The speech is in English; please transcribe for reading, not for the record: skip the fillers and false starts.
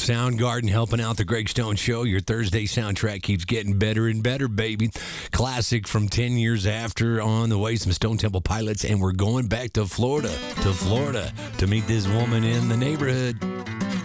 Soundgarden helping out the Greg Stone Show. Your Thursday soundtrack keeps getting better and better, baby. Classic from 10 years after on the way, some Stone Temple Pilots, and we're going back to Florida, to meet this woman in the neighborhood.